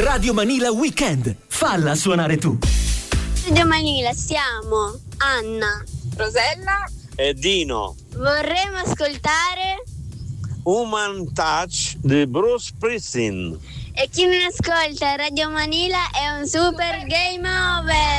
Radio Manila Weekend. Falla suonare tu. Radio Manila, siamo Anna, Rosella e Dino. Vorremmo ascoltare Human Touch di Bruce Springsteen. E chi non ascolta Radio Manila è un super game over.